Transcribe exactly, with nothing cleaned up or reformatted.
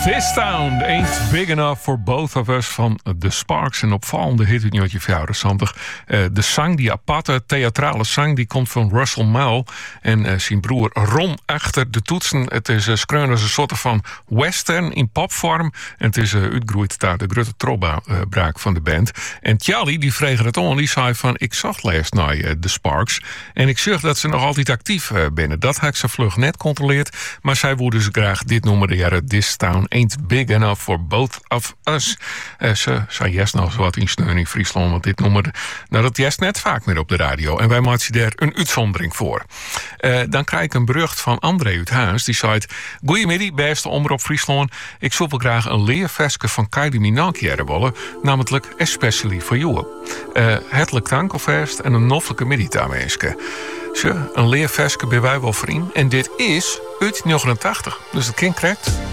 This town ain't big enough for both of us van The Sparks. Een opvallende hit uit negentien vijfenzeventig. Uh, de zang, die aparte theatrale zang, die komt van Russell Mel en uh, zijn broer Ron achter de toetsen. Het is uh, schreeuwen als een soort van western in popvorm. En het is uh, uitgegroeid daar de grote trobba-braak uh, van de band. En Tjali, die vreeg het on, die zei van... ik zag laatst naar uh, The Sparks en ik zag dat ze nog altijd actief uh, binnen. Dat heb ik ze vlug net controleerd. Maar zij wilden dus graag dit nummer de jaren This Town ain't big enough for both of us. Uh, ze zei yes nou wat in steun in Friesland, want dit nummer, nou dat jest net vaak meer op de radio. En wij maken daar een uitzondering voor. Uh, dan krijg ik een bericht van André uit Huis. Die zei: goeiemiddag, beste Omroep Friesland. Ik zou wel graag een leerveske van Kylie Minogue hebben willen, namelijk especially for you. Uh, hartelijk dank alvast en een noffelijke middag mensen. Zo, een leerveske bij wij wel vriend. En dit is uit negenentachtig, dus dat klinkt correct.